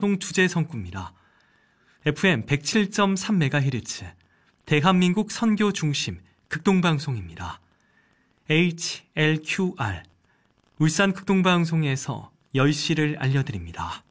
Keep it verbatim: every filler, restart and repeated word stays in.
투제 성구입니다. 에프엠 백칠 점 삼 메가헤르츠 대한민국 선교 중심 극동방송입니다. 에이치엘큐알 울산 극동방송에서 열 시를 알려드립니다.